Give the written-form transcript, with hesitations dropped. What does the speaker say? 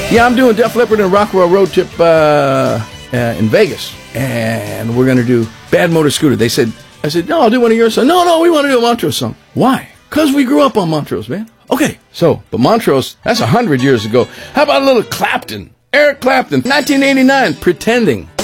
Yeah, I'm doing Def Leppard and Rockwell road trip in Vegas, and we're going to do Bad Motor Scooter. I said, no, I'll do one of your songs. No, we want to do a Montrose song. Why? Because we grew up on Montrose, man. Okay, but Montrose, that's 100 years ago. How about a little Clapton? Eric Clapton, 1989, Pretending.